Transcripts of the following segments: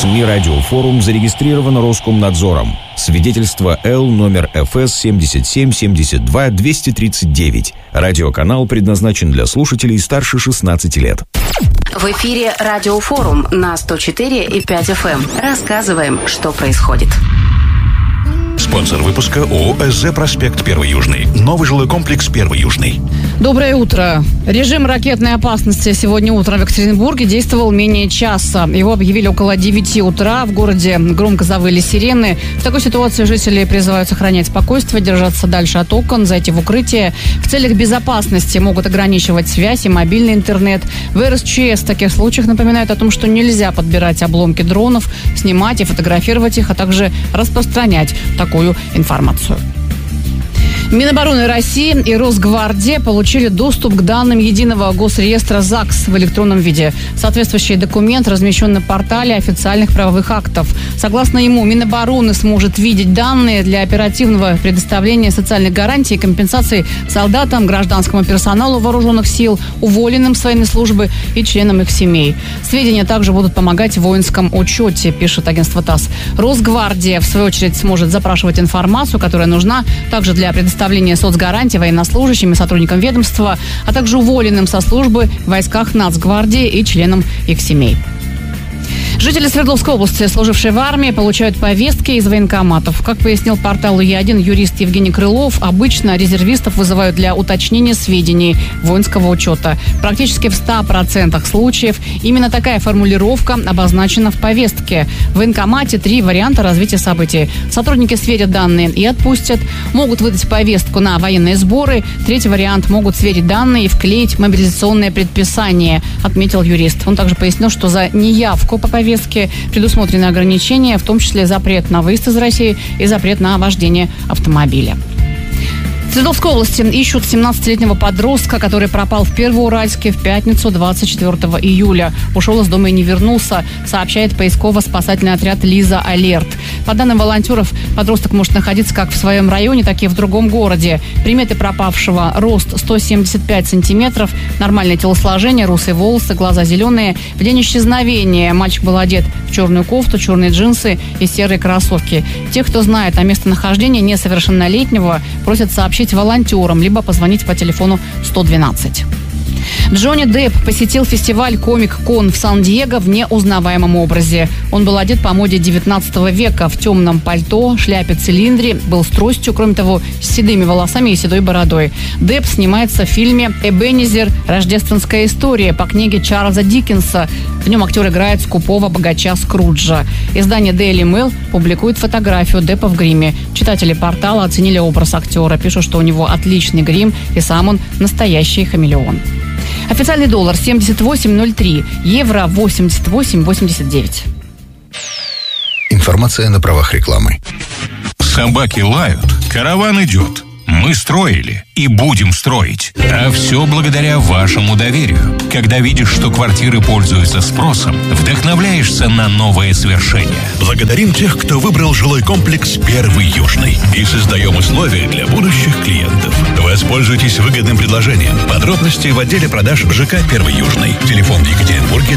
СМИ «Радиофорум» зарегистрирован Роскомнадзором. Свидетельство Л номер ФС 7772-239. Радиоканал предназначен для слушателей старше 16 лет. В эфире «Радиофорум» на 104,5 FM. Рассказываем, что происходит. Спонсор выпуска ООО «СЗ Проспект 1 Южный». Новый жилой комплекс 1 Южный. Доброе утро. Режим ракетной опасности сегодня утром в Екатеринбурге действовал менее часа. Его объявили около 9 утра. В городе громко завыли сирены. В такой ситуации жители призывают сохранять спокойствие, держаться дальше от окон, зайти в укрытие. В целях безопасности могут ограничивать связь и мобильный интернет. В РСЧС в таких случаях напоминают о том, что нельзя подбирать обломки дронов, снимать и фотографировать их, а также распространять такую информацию. Минобороны России и Росгвардия получили доступ к данным единого госреестра ЗАГС в электронном виде. Соответствующий документ размещен на портале официальных правовых актов. Согласно ему, Минобороны сможет видеть данные для оперативного предоставления социальных гарантий и компенсаций солдатам, гражданскому персоналу вооруженных сил, уволенным с военной службы и членам их семей. Сведения также будут помогать в воинском учете, пишет агентство ТАСС. Росгвардия, в свою очередь, сможет запрашивать информацию, которая нужна также для предоставления соцгарантий военнослужащим и сотрудникам ведомства, а также уволенным со службы в войсках Нацгвардии и членам их семей. Жители Свердловской области, служившие в армии, получают повестки из военкоматов. Как пояснил порталу Е1 юрист Евгений Крылов, обычно резервистов вызывают для уточнения сведений воинского учета. Практически в 100% случаев именно такая формулировка обозначена в повестке. В военкомате 3 варианта развития событий. Сотрудники сверят данные и отпустят. Могут выдать повестку на военные сборы. 3-й вариант — могут сверить данные и вклеить мобилизационное предписание, отметил юрист. Он также пояснил, что за неявку по повестке предусмотрены ограничения, в том числе запрет на выезд из России и запрет на вождение автомобиля. В Свердловской области ищут 17-летнего подростка, который пропал в Первоуральске в пятницу 24 июля. Ушел из дома и не вернулся, сообщает поисково-спасательный отряд «Лиза Алерт». По данным волонтеров, подросток может находиться как в своем районе, так и в другом городе. Приметы пропавшего: рост 175 сантиметров, нормальное телосложение, русые волосы, глаза зеленые. В день исчезновения мальчик был одет в черную кофту, черные джинсы и серые кроссовки. Тех, кто знает о местонахождении несовершеннолетнего, просят сообщить волонтерам, либо позвонить по телефону 112. Джонни Депп посетил фестиваль Комик-Кон в Сан-Диего в неузнаваемом образе. Он был одет по моде 19 века в темном пальто, шляпе-цилиндре, был с тростью, кроме того, с седыми волосами и седой бородой. Депп снимается в фильме «Эбенезер. Рождественская история» по книге Чарльза Диккенса. В нем актер играет скупого богача Скруджа. Издание Daily Mail публикует фотографию Деппа в гриме. Читатели портала оценили образ актера, пишут, что у него отличный грим и сам он настоящий хамелеон. Официальный доллар 78.03, евро 88.89. Информация на правах рекламы. Собаки лают, караван идет. Мы строили и будем строить. А все благодаря вашему доверию. Когда видишь, что квартиры пользуются спросом, вдохновляешься на новые свершения. Благодарим тех, кто выбрал жилой комплекс 1 Южный. И создаем условия для будущих клиентов. Воспользуйтесь выгодным предложением. Подробности в отделе продаж ЖК 1 Южный. Телефон в Екатеринбурге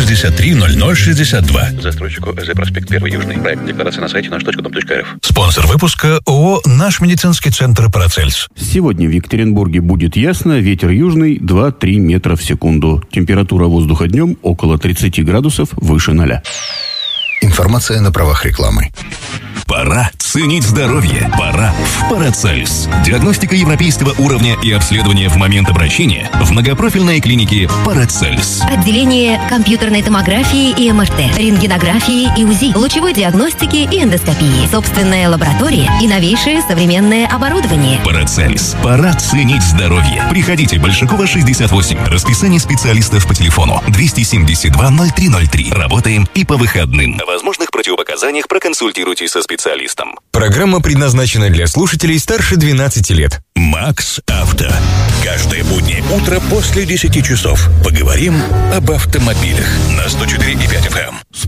363-0062. Застройщику СЗ Проспект 1 Южный. Проект декларации на сайте наш.дом.рф. Спонсор выпуска ООО «Наш медицинский центр Парацельс». Сегодня в Екатеринбурге будет ясно, ветер южный 2-3 метра в секунду. Температура воздуха днем около 30 градусов выше 0. Информация на правах рекламы. Пора ценить здоровье. Пора в Парацельс. Диагностика европейского уровня и обследование в момент обращения в многопрофильной клинике Парацельс. Отделение компьютерной томографии и МРТ, рентгенографии и УЗИ, лучевой диагностики и эндоскопии, собственная лаборатория и новейшее современное оборудование. Парацельс. Пора ценить здоровье. Приходите, Большакова, 68. Расписание специалистов по телефону 272-0303. Работаем и по выходным. О возможных противопоказаниях проконсультируйтесь со специалистом. Программа предназначена для слушателей старше 12 лет. Макс Авто. Каждое буднее утро после 10 часов. Поговорим об автомобилях на 104,5 FM.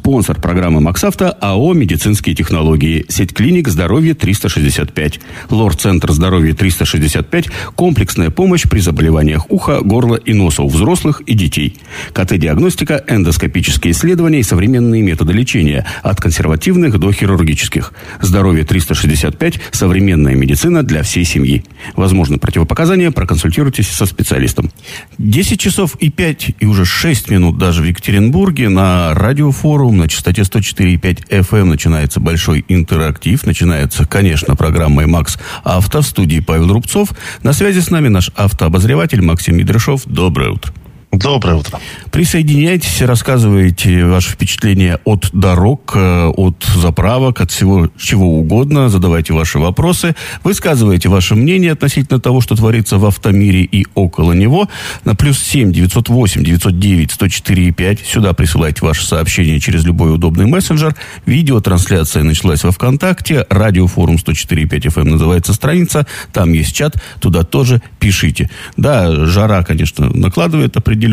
Спонсор программы МаксАвто АО «Медицинские технологии». Сеть клиник «Здоровье 365». Лор-центр «Здоровье 365». Комплексная помощь при заболеваниях уха, горла и носа у взрослых и детей. КТ-диагностика, эндоскопические исследования и современные методы лечения. От консервативных до хирургических. «Здоровье 365». Современная медицина для всей семьи. Возможны противопоказания, проконсультируйтесь со специалистом. 10 часов и 5, и уже 6 минут даже в Екатеринбурге на Радиофорум на частоте 104,5 FM начинается большой интерактив. Начинается, конечно, программой «Макс Авто». В студии Павел Рубцов. На связи с нами наш автообозреватель Максим Медрышов. Доброе утро. Доброе утро. Присоединяйтесь, рассказывайте ваши впечатления от дорог, от заправок, от всего чего угодно. Задавайте ваши вопросы. Высказывайте ваше мнение относительно того, что творится в автомире и около него. На +7 908 909 104,5. Сюда присылайте ваши сообщения через любой удобный мессенджер. Видеотрансляция началась во ВКонтакте. Радиофорум 104,5 FM называется страница. Там есть чат. Туда тоже пишите. Да, жара, конечно, накладывает определенное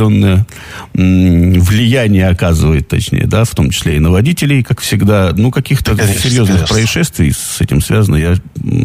влияние оказывает, точнее, да, в том числе и на водителей, как всегда. Ну, каких-то серьезных происшествий с этим связано я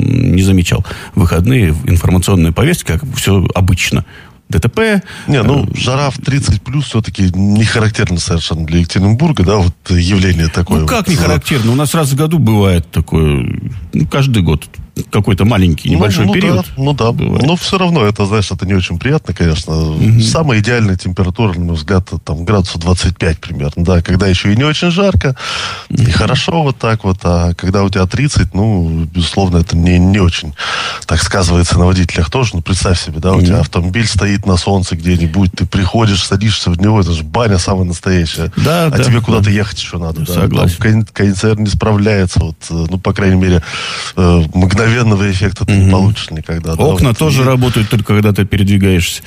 не замечал. Выходные, информационные повестки, как все обычно. ДТП. Жара в 30+ все-таки не характерно совершенно для Екатеринбурга, да, вот явление такое. Ну, как не характерно? У нас раз в году бывает такое, каждый год какой-то маленький, небольшой период. Да. Но все равно, это, знаешь, это не очень приятно, конечно. Самая идеальная температура, на мой взгляд, там градусов 25 примерно, да, когда еще и не очень жарко, и хорошо вот так вот, а когда у тебя 30, безусловно, это не очень так сказывается на водителях тоже. Представь себе, да, у тебя автомобиль стоит на солнце где-нибудь, ты приходишь, садишься в него, это же баня самая настоящая, тебе куда-то ехать еще надо. Согласен. Там кондиционер не справляется, по крайней мере, мгновенного эффекта ты не получишь никогда. Окна тоже работают только когда ты передвигаешься.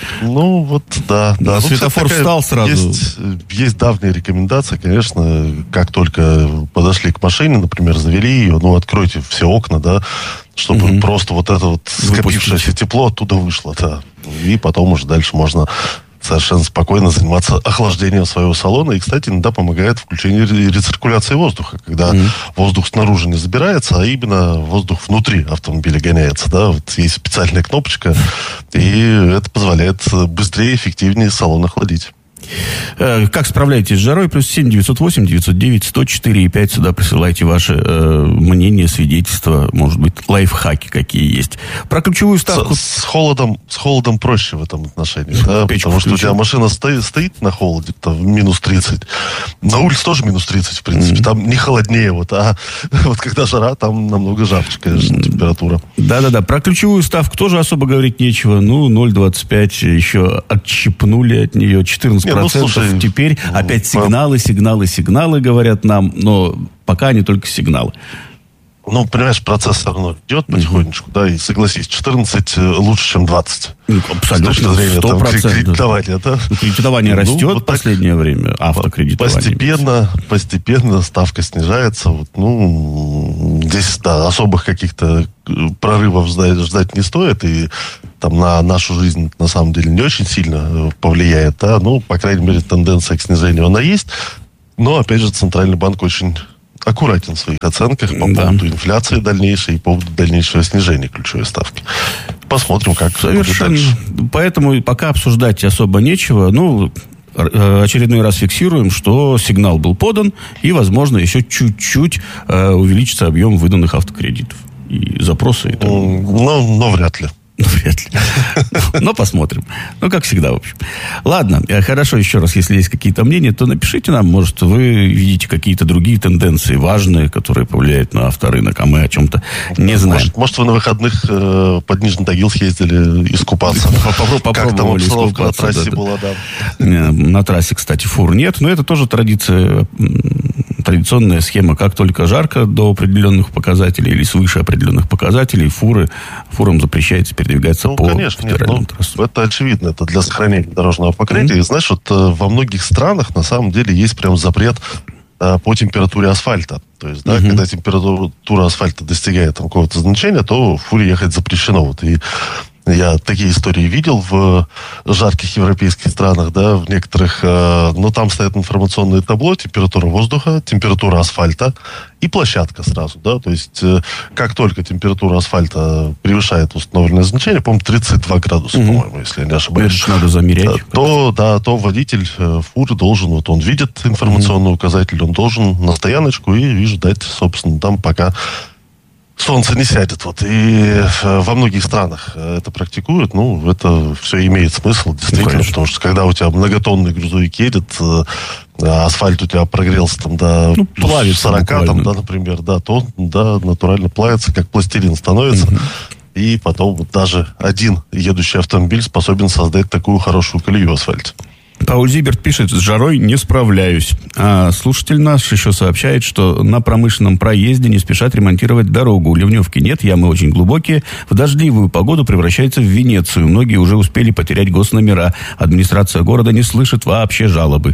Да. Светофор встал сразу. Есть давняя рекомендация, конечно, как только подошли к машине, например, завели ее, откройте все окна, да, чтобы просто вот это вот скопившееся тепло оттуда вышло, да. И потом уже дальше можно совершенно спокойно заниматься охлаждением своего салона. И, кстати, иногда помогает включение рециркуляции воздуха, когда воздух снаружи не забирается, а именно воздух внутри автомобиля гоняется. Да? Вот есть специальная кнопочка, и это позволяет быстрее и эффективнее салон охладить. Как справляетесь с жарой? +7 908 909 104,5. Сюда присылайте ваше мнение, свидетельства, может быть, лайфхаки какие есть. Про ключевую ставку... С холодом проще в этом отношении, да? Потому что у тебя машина стоит на холоде, там, -30. На улице тоже -30, в принципе. Там не холоднее, а когда жара, там намного жарче, конечно, температура. Да. Про ключевую ставку тоже особо говорить нечего. 0,25 еще отщипнули от нее, 14%. Теперь опять сигналы говорят нам, но пока они только сигналы. Понимаешь, процесс все равно идет потихонечку, да, и согласись, 14 лучше, чем 20. Абсолютно, 100%. Kreditование, да? Кредитование растет в последнее время, автокредитование. Постепенно ставка снижается. Здесь, да, особых каких-то прорывов ждать не стоит, и там на нашу жизнь, на самом деле, не очень сильно повлияет, да, по крайней мере, тенденция к снижению, она есть, но, опять же, Центральный банк очень аккуратен в своих оценках по поводу инфляции дальнейшей и по поводу дальнейшего снижения ключевой ставки. Посмотрим, как совершенно будет дальше. Поэтому пока обсуждать особо нечего. Очередной раз фиксируем, что сигнал был подан, и, возможно, еще чуть-чуть увеличится объем выданных автокредитов. И запросы. Но вряд ли. Но посмотрим. Как всегда, в общем. Ладно, хорошо, еще раз, если есть какие-то мнения, то напишите нам, может, вы видите какие-то другие тенденции важные, которые повлияют на авторынок, а мы о чем-то не знаем. Может, вы на выходных под Нижний Тагил съездили искупаться. Как там обстановка на трассе была, да. На трассе, кстати, фур нет, но это тоже традиционная схема. Как только жарко до определенных показателей или свыше определенных показателей, фурам запрещается передвигаться по федеральному трассу. Это очевидно, это для сохранения дорожного покрытия. И знаешь, во многих странах на самом деле есть прям запрет по температуре асфальта. То есть, когда температура асфальта достигает какого-то значения, то фуре ехать запрещено. И Я такие истории видел в жарких европейских странах, да, в некоторых, но там стоит информационное табло, температура воздуха, температура асфальта и площадка сразу, да, то есть как только температура асфальта превышает установленное значение, по-моему, 32 градуса, по-моему, если я не ошибаюсь. Это надо замерять. То водитель фуры должен, вот он видит информационный указатель, он должен на стояночку и ждать, собственно, там пока солнце не сядет. Вот. И во многих странах это практикуют. Ну, это все имеет смысл, действительно, потому что когда у тебя многотонный грузовик едет, асфальт у тебя прогрелся там до плюс 40, там, да, например, да, то да, натурально плавится, как пластилин становится. И потом вот даже один едущий автомобиль способен создать такую хорошую колею в асфальте. Пауль Зиберт пишет: с жарой не справляюсь. А слушатель наш еще сообщает, что на промышленном проезде не спешат ремонтировать дорогу. Ливневки нет, ямы очень глубокие. В дождливую погоду превращается в Венецию. Многие уже успели потерять госномера. Администрация города не слышит вообще жалобы.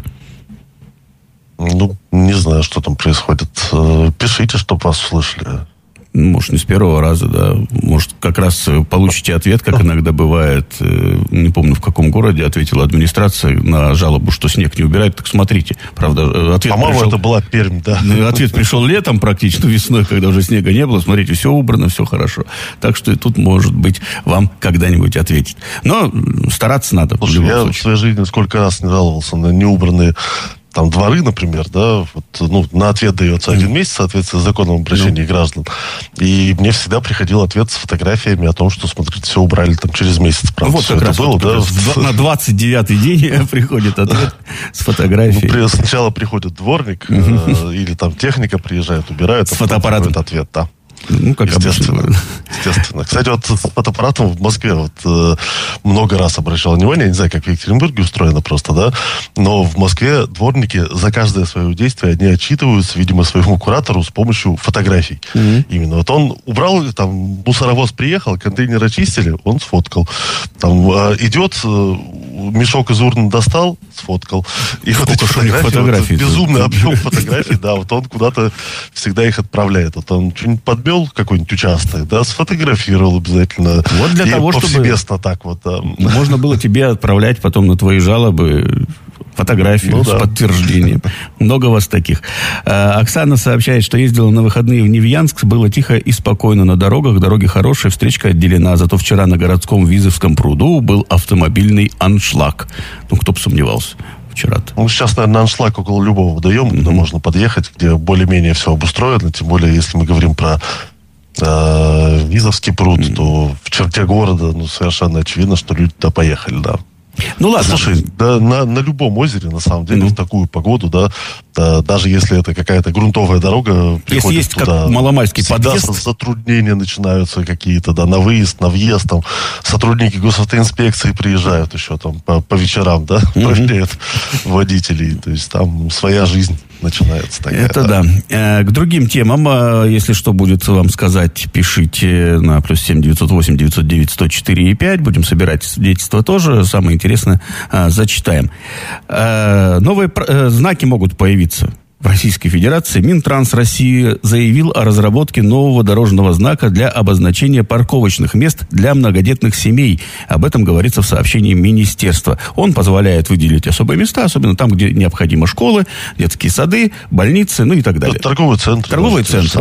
Ну, не знаю, что там происходит. Пишите, чтобы вас услышали. Может, не с первого раза, да. Может, как раз получите ответ, как иногда бывает. Не помню, в каком городе ответила администрация на жалобу, что снег не убирает. Так смотрите. Правда, ответ по-моему, пришел... это была Пермь, да. Ответ пришел летом практически, весной, когда уже снега не было. Смотрите, все убрано, все хорошо. Так что и тут, может быть, вам когда-нибудь ответить. Но стараться надо. Слушай, я в своей жизни сколько раз не жаловался на неубранные там дворы, например, да, вот, ну, на ответ дается 1 месяц, соответственно, законом обращения граждан. И мне всегда приходил ответ с фотографиями о том, что, смотрите, все убрали там через месяц. Правда, вот как раз было, да? На 29-й день приходит ответ с фотографией. Ну, сначала приходит дворник, или там техника приезжает, убирают, с фотоаппаратом. Ответ, да. Ну, как естественно. Кстати, вот с фотоаппаратом в Москве вот много раз обращал внимание, я не знаю, как в Екатеринбурге устроено просто, да, но в Москве дворники за каждое свое действие, они отчитываются, видимо, своему куратору с помощью фотографий. Именно. Вот он убрал, там, мусоровоз приехал, контейнер очистили, он сфоткал. Там идет, мешок из урны достал, сфоткал. И вот эти фотографии, безумный объем фотографий, да, вот он куда-то всегда их отправляет. Вот он что-нибудь подмел, какой-нибудь участок, да, сфотографировал обязательно. Вот для того, чтобы повсеместно так вот. Можно было тебе отправлять потом на твои жалобы фотографию с подтверждением. Много вас таких. Оксана сообщает, что ездила на выходные в Невьянск, было тихо и спокойно на дорогах, дороги хорошие, встречка отделена, зато вчера на городском Визовском пруду был автомобильный аншлаг. Ну, кто бы сомневался. Вчера-то. Ну, сейчас, наверное, аншлаг около любого водоема, куда можно подъехать, где более-менее все обустроено, тем более, если мы говорим про Визовский пруд, то в черте города, ну, совершенно очевидно, что люди туда поехали, да. Ну ладно. Слушай, да, на любом озере, на самом деле, в такую погоду, да, даже если это какая-то грунтовая дорога, если есть туда, как маломальский подъезд, затруднения начинаются какие-то, да, на выезд, на въезд, там, сотрудники госавтоинспекции приезжают еще там по вечерам, да, проверяют водителей, то есть там своя жизнь начинается такая. Это да. К другим темам, если что будет вам сказать, пишите на +7 908 909 104 5. Будем собирать свидетельства тоже. Самое интересное зачитаем. Новые знаки могут появиться в Российской Федерации. Минтранс России заявил о разработке нового дорожного знака для обозначения парковочных мест для многодетных семей. Об этом говорится в сообщении министерства. Он позволяет выделить особые места, особенно там, где необходимы школы, детские сады, больницы, ну и так далее. Торговый центр. Торговый центр.